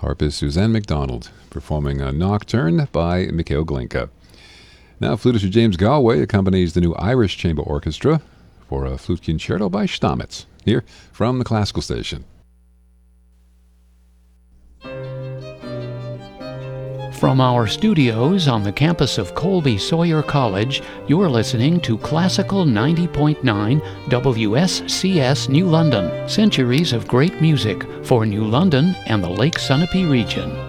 harpist Suzanne McDonald, performing a Nocturne by Mikhail Glinka. Now, flutist James Galway accompanies the new Irish Chamber Orchestra for a flute concerto by Stamitz, here from the Classical Station. From our studios on the campus of Colby Sawyer College, you're listening to Classical 90.9 WSCS New London. Centuries of great music for New London and the Lake Sunapee region.